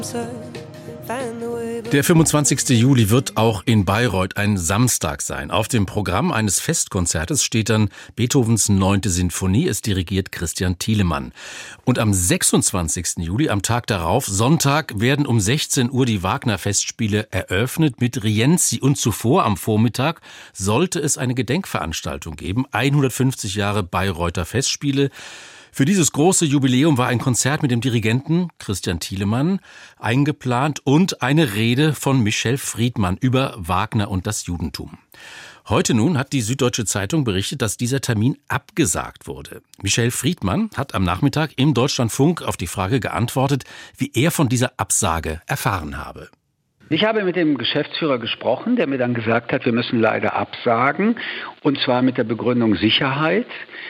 Der 25. Juli wird auch in Bayreuth ein Samstag sein. Auf dem Programm eines Festkonzertes steht dann Beethovens 9. Sinfonie. Es dirigiert Christian Thielemann. Und am 26. Juli, am Tag darauf, Sonntag, werden um 16 Uhr die Wagner-Festspiele eröffnet mit Rienzi. Und zuvor, am Vormittag, sollte es eine Gedenkveranstaltung geben. 150 Jahre Bayreuther Festspiele. Für dieses große Jubiläum war ein Konzert mit dem Dirigenten Christian Thielemann eingeplant und eine Rede von Michel Friedmann über Wagner und das Judentum. Heute nun hat die Süddeutsche Zeitung berichtet, dass dieser Termin abgesagt wurde. Michel Friedmann hat am Nachmittag im Deutschlandfunk auf die Frage geantwortet, wie er von dieser Absage erfahren habe. Ich habe mit dem Geschäftsführer gesprochen, der mir dann gesagt hat, wir müssen leider absagen, und zwar mit der Begründung Sicherheit.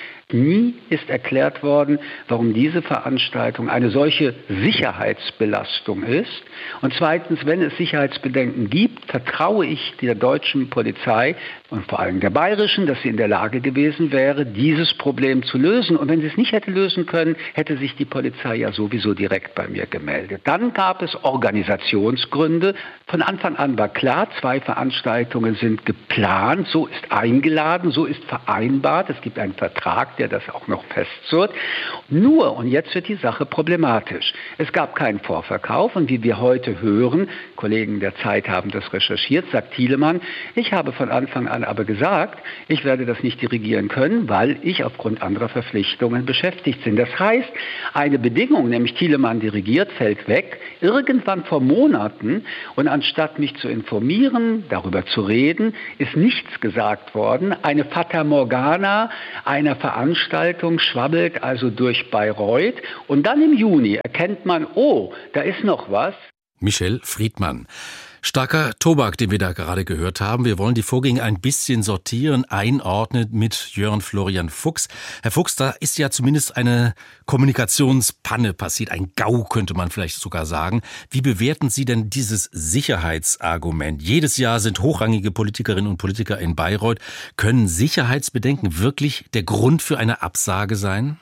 Nie ist erklärt worden, warum diese Veranstaltung eine solche Sicherheitsbelastung ist. Und zweitens, wenn es Sicherheitsbedenken gibt, vertraue ich der deutschen Polizei und vor allem der bayerischen, dass sie in der Lage gewesen wäre, dieses Problem zu lösen. Und wenn sie es nicht hätte lösen können, hätte sich die Polizei ja sowieso direkt bei mir gemeldet. Dann gab es Organisationsgründe. Von Anfang an war klar, 2 Veranstaltungen sind geplant, so ist eingeladen, so ist vereinbart. Es gibt einen Vertrag, der das auch noch festzurrt. Nur, und jetzt wird die Sache problematisch, es gab keinen Vorverkauf und wie wir heute hören, Kollegen der Zeit haben das recherchiert, sagt Thielemann, ich habe von Anfang an aber gesagt, ich werde das nicht dirigieren können, weil ich aufgrund anderer Verpflichtungen beschäftigt bin. Das heißt, eine Bedingung, nämlich Thielemann dirigiert, fällt weg, irgendwann vor Monaten, und anstatt mich zu informieren, darüber zu reden, ist nichts gesagt worden. Eine Fata Morgana einer Veranstaltung schwabbelt also durch Bayreuth und dann im Juni erkennt man, oh, da ist noch was. Michel Friedmann. Starker Tobak, den wir da gerade gehört haben. Wir wollen die Vorgänge ein bisschen sortieren, einordnen mit Jörn Florian Fuchs. Herr Fuchs, da ist ja zumindest eine Kommunikationspanne passiert, ein GAU könnte man vielleicht sogar sagen. Wie bewerten Sie denn dieses Sicherheitsargument? Jedes Jahr sind hochrangige Politikerinnen und Politiker in Bayreuth. Können Sicherheitsbedenken wirklich der Grund für eine Absage sein?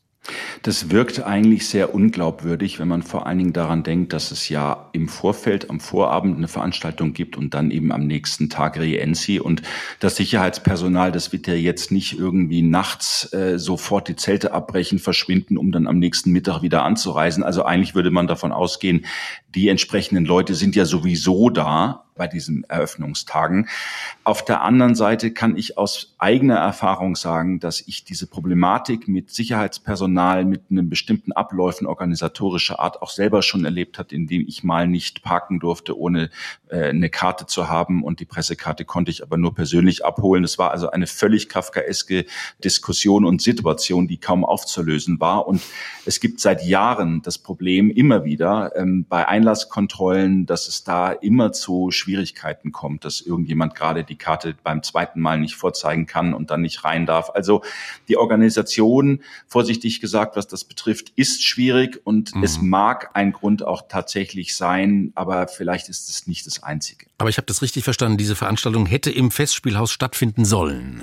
Das wirkt eigentlich sehr unglaubwürdig, wenn man vor allen Dingen daran denkt, dass es ja im Vorfeld, am Vorabend eine Veranstaltung gibt und dann eben am nächsten Tag Rienzi. Und das Sicherheitspersonal, das wird ja jetzt nicht irgendwie nachts sofort die Zelte abbrechen, verschwinden, um dann am nächsten Mittag wieder anzureisen. Also eigentlich würde man davon ausgehen, die entsprechenden Leute sind ja sowieso da bei diesen Eröffnungstagen. Auf der anderen Seite kann ich aus eigener Erfahrung sagen, dass ich diese Problematik mit Sicherheitspersonal, mit einem bestimmten Abläufen organisatorischer Art auch selber schon erlebt hat, indem ich mal nicht parken durfte, ohne eine Karte zu haben, und die Pressekarte konnte ich aber nur persönlich abholen. Es war also eine völlig kafkaeske Diskussion und Situation, die kaum aufzulösen war. Und es gibt seit Jahren das Problem immer wieder bei Einlasskontrollen, dass es da immer zu Schwierigkeiten kommt, dass irgendjemand gerade die Karte beim zweiten Mal nicht vorzeigen kann und dann nicht rein darf. Also die Organisation, vorsichtig gesagt, was das betrifft, ist schwierig und es mag ein Grund auch tatsächlich sein, aber vielleicht ist es nicht das Einzige. Aber ich habe das richtig verstanden, diese Veranstaltung hätte im Festspielhaus stattfinden sollen.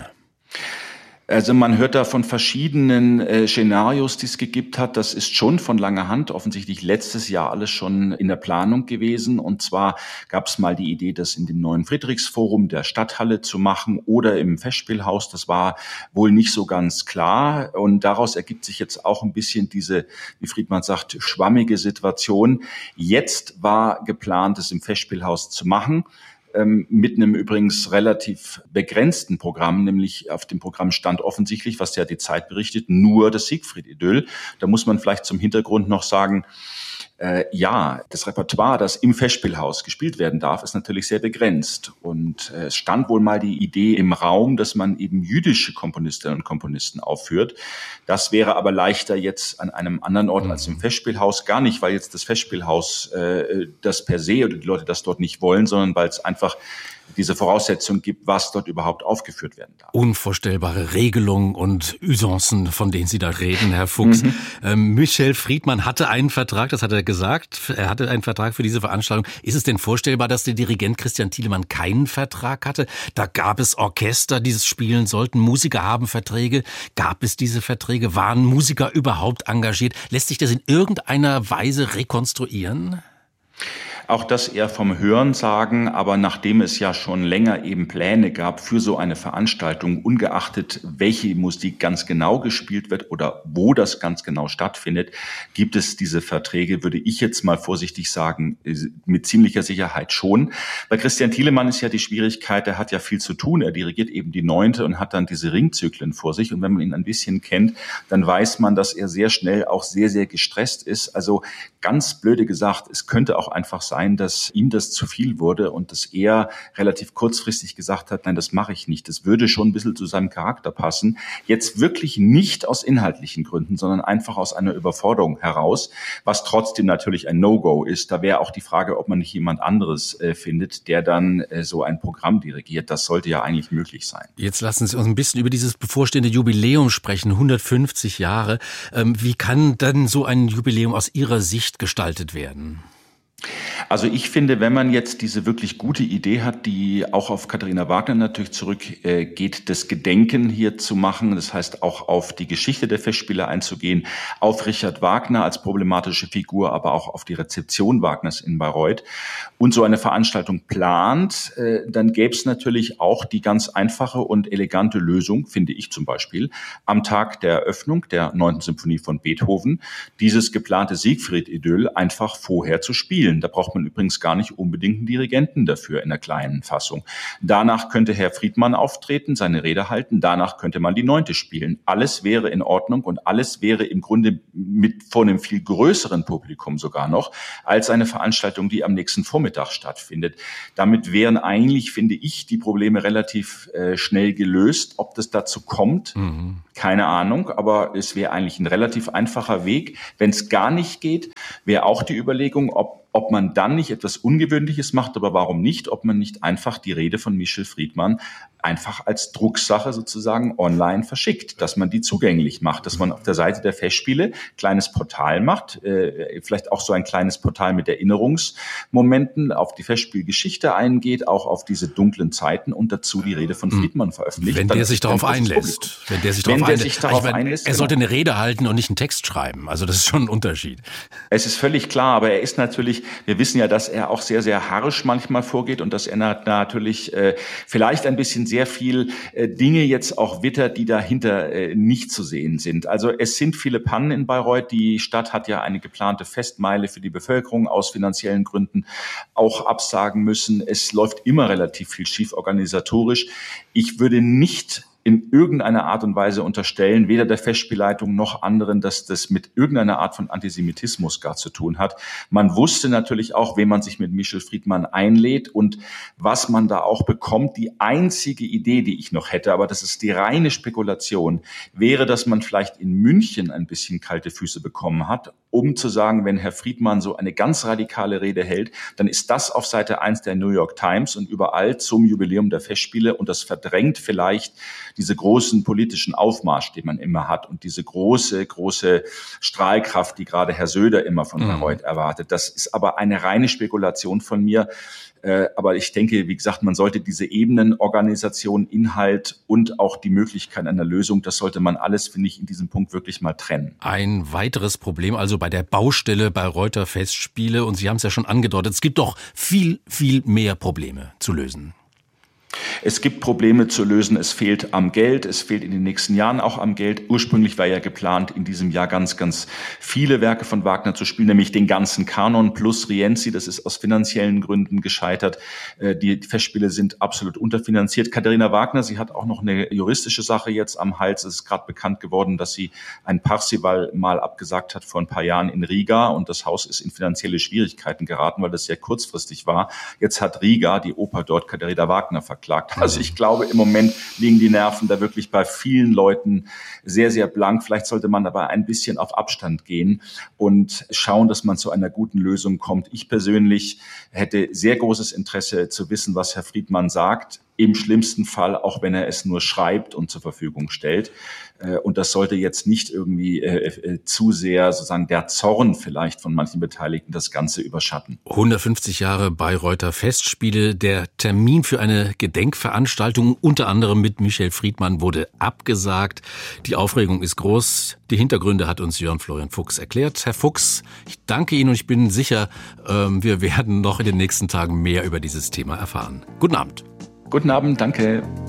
Also man hört da von verschiedenen Szenarios, die es gegeben hat. Das ist schon von langer Hand offensichtlich letztes Jahr alles schon in der Planung gewesen. Und zwar gab es mal die Idee, das in dem neuen Friedrichsforum der Stadthalle zu machen oder im Festspielhaus. Das war wohl nicht so ganz klar. Und daraus ergibt sich jetzt auch ein bisschen diese, wie Friedmann sagt, schwammige Situation. Jetzt war geplant, es im Festspielhaus zu machen. Mit einem übrigens relativ begrenzten Programm, nämlich auf dem Programm stand offensichtlich, was ja die Zeit berichtet, nur das Siegfried-Idyll. Da muss man vielleicht zum Hintergrund noch sagen, ja, das Repertoire, das im Festspielhaus gespielt werden darf, ist natürlich sehr begrenzt. Und es stand wohl mal die Idee im Raum, dass man eben jüdische Komponistinnen und Komponisten aufführt. Das wäre aber leichter jetzt an einem anderen Ort als im Festspielhaus. Gar nicht, weil jetzt das Festspielhaus das per se oder die Leute das dort nicht wollen, sondern weil es einfach diese Voraussetzung gibt, was dort überhaupt aufgeführt werden darf. Unvorstellbare Regelungen und Usancen, von denen Sie da reden, Herr Fuchs. Michel Friedmann hatte einen Vertrag, das hat er gesagt. Er hatte einen Vertrag für diese Veranstaltung. Ist es denn vorstellbar, dass der Dirigent Christian Thielemann keinen Vertrag hatte? Da gab es Orchester, die es spielen sollten. Musiker haben Verträge. Gab es diese Verträge? Waren Musiker überhaupt engagiert? Lässt sich das in irgendeiner Weise rekonstruieren? Auch das eher vom Hörensagen, aber nachdem es ja schon länger eben Pläne gab für so eine Veranstaltung, ungeachtet welche Musik ganz genau gespielt wird oder wo das ganz genau stattfindet, gibt es diese Verträge, würde ich jetzt mal vorsichtig sagen, mit ziemlicher Sicherheit schon. Bei Christian Thielemann ist ja die Schwierigkeit, er hat ja viel zu tun, er dirigiert eben die 9. und hat dann diese Ringzyklen vor sich und wenn man ihn ein bisschen kennt, dann weiß man, dass er sehr schnell auch sehr, sehr gestresst ist. Also ganz blöde gesagt, es könnte auch einfach sein, dass ihm das zu viel wurde und dass er relativ kurzfristig gesagt hat, nein, das mache ich nicht. Das würde schon ein bisschen zu seinem Charakter passen. Jetzt wirklich nicht aus inhaltlichen Gründen, sondern einfach aus einer Überforderung heraus, was trotzdem natürlich ein No-Go ist. Da wäre auch die Frage, ob man nicht jemand anderes findet, der dann so ein Programm dirigiert. Das sollte ja eigentlich möglich sein. Jetzt lassen Sie uns ein bisschen über dieses bevorstehende Jubiläum sprechen, 150 Jahre. Wie kann denn so ein Jubiläum aus Ihrer Sicht gestaltet werden? Also ich finde, wenn man jetzt diese wirklich gute Idee hat, die auch auf Katharina Wagner natürlich zurückgeht, das Gedenken hier zu machen, das heißt auch auf die Geschichte der Festspiele einzugehen, auf Richard Wagner als problematische Figur, aber auch auf die Rezeption Wagners in Bayreuth und so eine Veranstaltung plant, dann gäbe es natürlich auch die ganz einfache und elegante Lösung, finde ich zum Beispiel, am Tag der Eröffnung der 9. Symphonie von Beethoven, dieses geplante Siegfried-Idyll einfach vorher zu spielen. Da braucht man übrigens gar nicht unbedingt einen Dirigenten dafür in der kleinen Fassung. Danach könnte Herr Friedmann auftreten, seine Rede halten, danach könnte man die 9. spielen. Alles wäre in Ordnung und alles wäre im Grunde vor einem viel größeren Publikum sogar noch, als eine Veranstaltung, die am nächsten Vormittag stattfindet. Damit wären eigentlich, finde ich, die Probleme relativ schnell gelöst. Ob das dazu kommt, keine Ahnung, aber es wäre eigentlich ein relativ einfacher Weg. Wenn es gar nicht geht, wäre auch die Überlegung, ob man dann nicht etwas Ungewöhnliches macht, aber warum nicht, ob man nicht einfach die Rede von Michel Friedmann einfach als Drucksache sozusagen online verschickt, dass man die zugänglich macht, dass man auf der Seite der Festspiele kleines Portal macht, vielleicht auch so ein kleines Portal mit Erinnerungsmomenten, auf die Festspielgeschichte eingeht, auch auf diese dunklen Zeiten und dazu die Rede von Friedmann veröffentlicht. Wenn der sich darauf einlässt. Wenn der sich darauf einlässt. Er sollte eine Rede halten und nicht einen Text schreiben. Also das ist schon ein Unterschied. Es ist völlig klar, aber er ist natürlich, wir wissen ja, dass er auch sehr, sehr harsch manchmal vorgeht und dass er natürlich vielleicht ein bisschen sehr viel Dinge jetzt auch wittert, die dahinter nicht zu sehen sind. Also es sind viele Pannen in Bayreuth. Die Stadt hat ja eine geplante Festmeile für die Bevölkerung aus finanziellen Gründen auch absagen müssen. Es läuft immer relativ viel schief organisatorisch. Ich würde nicht in irgendeiner Art und Weise unterstellen, weder der Festspielleitung noch anderen, dass das mit irgendeiner Art von Antisemitismus gar zu tun hat. Man wusste natürlich auch, wen man sich mit Michel Friedmann einlädt und was man da auch bekommt. Die einzige Idee, die ich noch hätte, aber das ist die reine Spekulation, wäre, dass man vielleicht in München ein bisschen kalte Füße bekommen hat, um zu sagen, wenn Herr Friedmann so eine ganz radikale Rede hält, dann ist das auf Seite 1 der New York Times und überall zum Jubiläum der Festspiele und das verdrängt vielleicht diese großen politischen Aufmarsch, den man immer hat und diese große Strahlkraft, die gerade Herr Söder immer von Bayreuth erwartet. Das ist aber eine reine Spekulation von mir. Aber ich denke, wie gesagt, man sollte diese Ebenen, Organisation, Inhalt und auch die Möglichkeit einer Lösung, das sollte man alles, finde ich, in diesem Punkt wirklich mal trennen. Ein weiteres Problem, also bei der Baustelle Bayreuther Festspiele, und Sie haben es ja schon angedeutet, es gibt doch viel, viel mehr Probleme zu lösen. Es gibt Probleme zu lösen, es fehlt am Geld, es fehlt in den nächsten Jahren auch am Geld. Ursprünglich war ja geplant, in diesem Jahr ganz, ganz viele Werke von Wagner zu spielen, nämlich den ganzen Kanon plus Rienzi. Das ist aus finanziellen Gründen gescheitert. Die Festspiele sind absolut unterfinanziert. Katharina Wagner, sie hat auch noch eine juristische Sache jetzt am Hals. Es ist gerade bekannt geworden, dass sie ein Parsival mal abgesagt hat vor ein paar Jahren in Riga und das Haus ist in finanzielle Schwierigkeiten geraten, weil das sehr kurzfristig war. Jetzt hat Riga, die Oper dort, Katharina Wagner verklagt. Also ich glaube, im Moment liegen die Nerven da wirklich bei vielen Leuten sehr, sehr blank. Vielleicht sollte man aber ein bisschen auf Abstand gehen und schauen, dass man zu einer guten Lösung kommt. Ich persönlich hätte sehr großes Interesse zu wissen, was Herr Friedmann sagt. im schlimmsten Fall, auch wenn er es nur schreibt und zur Verfügung stellt. Und das sollte jetzt nicht irgendwie zu sehr sozusagen der Zorn vielleicht von manchen Beteiligten das Ganze überschatten. 150 Jahre Bayreuther Festspiele. Der Termin für eine Gedenkveranstaltung, unter anderem mit Michael Friedmann, wurde abgesagt. Die Aufregung ist groß. Die Hintergründe hat uns Jörn Florian Fuchs erklärt. Herr Fuchs, ich danke Ihnen und ich bin sicher, wir werden noch in den nächsten Tagen mehr über dieses Thema erfahren. Guten Abend. Guten Abend, danke.